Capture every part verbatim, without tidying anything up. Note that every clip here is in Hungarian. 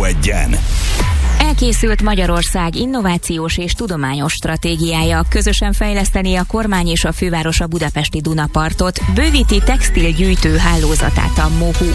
Rádió Egyen. Elkészült Magyarország innovációs és tudományos stratégiája, közösen fejleszteni a kormány és a főváros a budapesti Dunapartot, bővíti textilgyűjtő hálózatát a MOHU.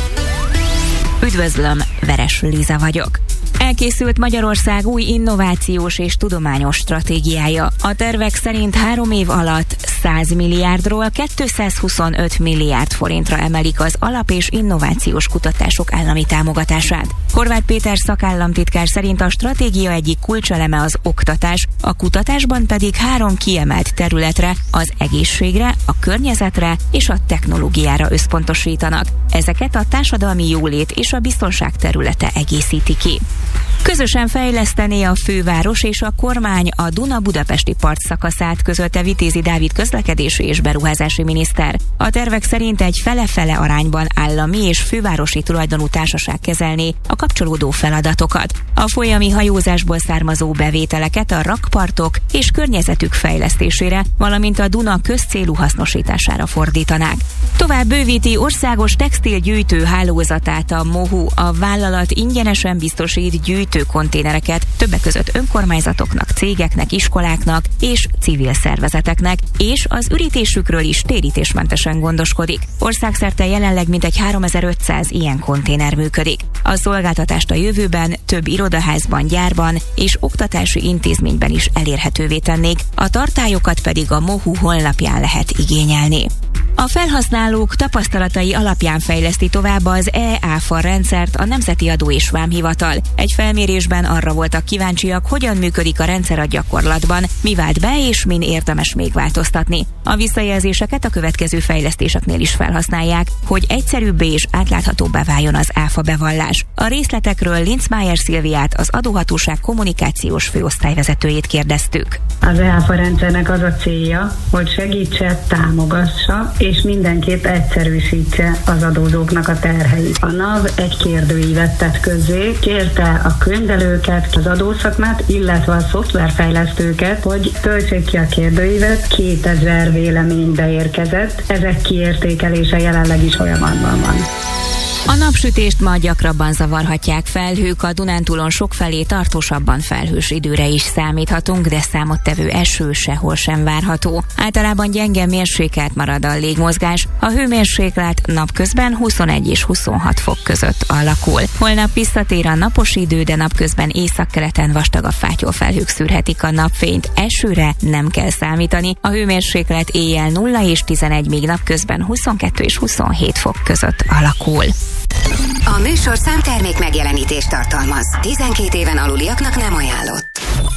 Üdvözlöm, Veres Liza vagyok. Elkészült Magyarország új innovációs és tudományos stratégiája. A tervek szerint három év alatt száz milliárdról kétszázhuszonöt milliárd forintra emelik az alap- és innovációs kutatások állami támogatását. Horváth Péter szakállamtitkár szerint a stratégia egyik kulcseleme az oktatás, a kutatásban pedig három kiemelt területre, az egészségre, a környezetre és a technológiára összpontosítanak. Ezeket a társadalmi jólét és a biztonság területe egészíti ki. Közösen fejlesztené a főváros és a kormány a Duna-Budapesti part szakaszát, közölte Vitézi Dávid közlekedési és beruházási miniszter. A tervek szerint egy fele-fele arányban állami és fővárosi tulajdonú társaság kezelné a kapcsolódó feladatokat. A folyami hajózásból származó bevételeket a rakpartok és környezetük fejlesztésére, valamint a Duna közcélú hasznosítására fordítanák. Tovább bővíti országos textilgyűjtő hálózatát a MOHU, a vállalat ingyenesen biztosít gyűjtő konténereket, többek között önkormányzatoknak, cégeknek, iskoláknak és civil szervezeteknek, és az ürítésükről is térítésmentesen gondoskodik. Országszerte jelenleg mintegy háromezer-ötszáz ilyen konténer működik. A szolgáltatást a jövőben több irodaházban, gyárban és oktatási intézményben is elérhetővé tennék, a tartályokat pedig a MOHU honlapján lehet igényelni. A felhasználók tapasztalatai alapján fejleszti tovább az e-áfa rendszert a Nemzeti Adó és Vámhivatal. Egy felmérésben arra voltak kíváncsiak, hogyan működik a rendszer a gyakorlatban, mi vált be és min érdemes még változtatni. A visszajelzéseket a következő fejlesztéseknél is felhasználják, hogy egyszerűbbé és átláthatóbbá váljon az áfa bevallás. A részletekről Linzmeier Szilviát, az adóhatóság kommunikációs főosztályvezetőjét kérdeztük. Az e-áfa rendszernek az a célja, hogy segítse, támogassa és mindenképp egyszerűsítse az adózóknak a terheit. A NAV egy kérdőívet tett közzé, kérte a könyvelőket, az adószakmát, illetve a szoftverfejlesztőket, hogy töltsék ki a kérdőívet. kétezer vélemény beérkezett, ezek kiértékelése jelenleg is folyamatban van. A napsütést ma gyakrabban zavarhatják felhők, a Dunántúlon sokfelé tartósabban felhős időre is számíthatunk, de számottevő eső sehol sem várható. Általában gyenge mérsékelt marad a légmozgás, a hőmérséklet napközben huszonegy és huszonhat fok között alakul. Holnap visszatér a napos idő, de napközben északkeleten vastagabb fátyolfelhők szűrhetik a napfényt, esőre nem kell számítani, a hőmérséklet éjjel nulla és tizenegy, míg napközben huszonkettő és huszonhét fok között alakul. A műsorszám termék megjelenítést tartalmaz. tizenkét éven aluliaknak nem ajánlott.